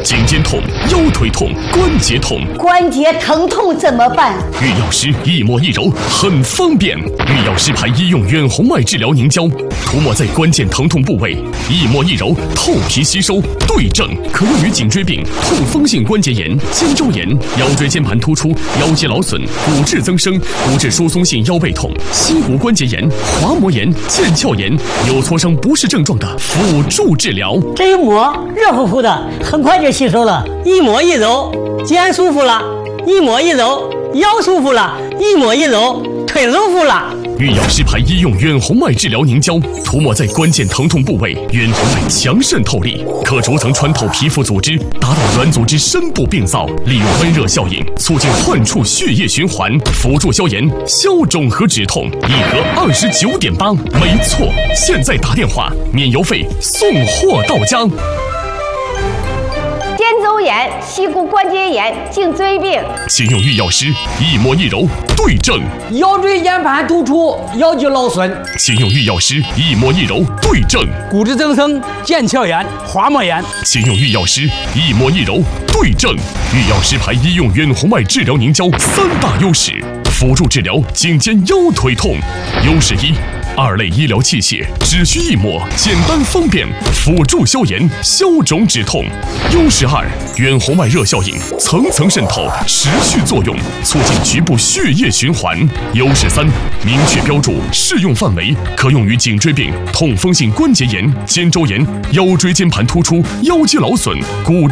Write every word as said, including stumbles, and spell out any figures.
颈肩痛、腰腿痛、关节痛。 关节疼痛怎么办？ 玉药师一抹一揉很方便。玉药师牌医用远红外治疗凝胶，涂抹在关键疼痛部位，一抹一揉，透皮吸收，对症，可用于颈椎病、痛风性关节炎、肩周炎、腰椎间盘突出、腰肌劳损、骨质增生、骨质疏松性腰背痛、膝骨关节炎、滑膜炎、腱鞘炎，有挫伤不适症状的辅助治疗。 这一抹热乎乎的，很快就吸收了。一抹一揉，肩舒服了；一抹一揉，腰舒服了；一抹一揉，腿舒服了。 玉药师牌医用远红外治疗凝胶，涂抹在关键疼痛部位，远红外强渗透力，可逐层穿透皮肤组织，达到软组织深部病灶，利用温热效应促进患处血液循环，辅助消炎、消肿和止痛。一盒二十九点八，没错，现在打电话免邮费送货到家。 肩周炎、膝骨关节炎、颈椎病， 请用玉药师一抹一揉对症； 腰椎间盘突出、腰肌劳损， 请用玉药师一抹一揉对症； 骨质增生、腱鞘炎、滑膜炎， 请用玉药师一抹一揉对症。玉药师牌医用远红外治疗凝胶三大优势，辅助治疗颈肩腰腿痛。优势一，二类医疗器械只需一抹，简单方便，辅助消炎、消肿止痛。优势二，远红外热效应层层渗透，持续作用，促进局部血液循环。优势三，明确标注适用范围，可用于颈椎病、痛风性关节炎、肩周炎、腰椎间盘突出、腰肌劳损、骨